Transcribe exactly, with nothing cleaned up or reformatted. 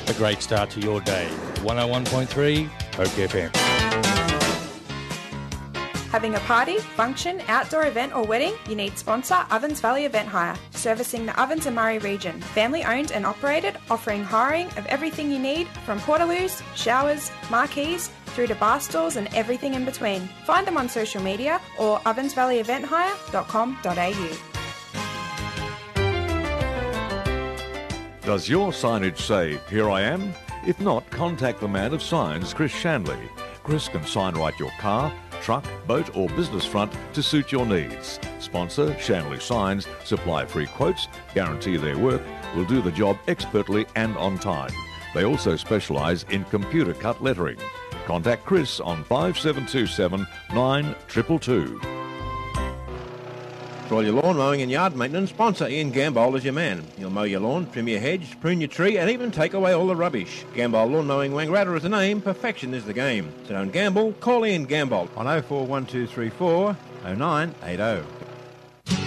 A great start to your day. one oh one point three Oak F M. Having a party, function, outdoor event or wedding? You need sponsor Ovens Valley Event Hire, servicing the Ovens and Murray region. Family owned and operated, offering hiring of everything you need from portaloos, showers, marquees, through to bar stools and everything in between. Find them on social media or ovens valley event hire dot com dot a u. Does your signage say, "Here I am"? If not, contact the man of signs, Chris Shanley. Chris can sign write your car, truck, boat or business front to suit your needs. Sponsor Shanley Signs, supply free quotes, guarantee their work, will do the job expertly and on time. They also specialise in computer cut lettering. Contact Chris on five seven two seven nine two two two. For all your lawn mowing and yard maintenance, sponsor Ian Gambol is your man. He'll mow your lawn, trim your hedge, prune your tree and even take away all the rubbish. Gambol Lawn Mowing Wangaratta is the name, perfection is the game. So don't gamble, call Ian Gambol on oh four one two three four oh nine eight oh.